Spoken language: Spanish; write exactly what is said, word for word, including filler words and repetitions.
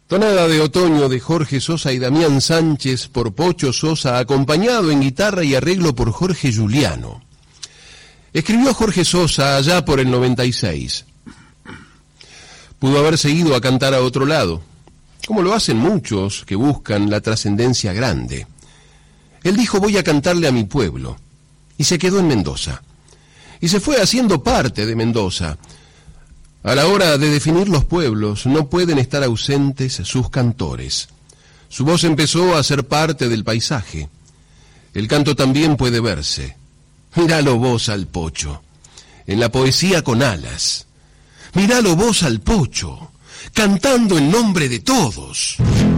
Tonada de otoño de Jorge Sosa y Damián Sánchez por Pocho Sosa, acompañado en guitarra y arreglo por Jorge Giuliano. Escribió Jorge Sosa allá por el noventa y seis. Pudo haber seguido a cantar a otro lado, como lo hacen muchos que buscan la trascendencia grande. Él dijo: voy a cantarle a mi pueblo, y se quedó en Mendoza. Y se fue haciendo parte de Mendoza. A la hora de definir los pueblos, no pueden estar ausentes sus cantores. Su voz empezó a ser parte del paisaje. El canto también puede verse. Míralo vos al Pocho, en la poesía con alas. Míralo vos al Pocho, cantando en nombre de todos.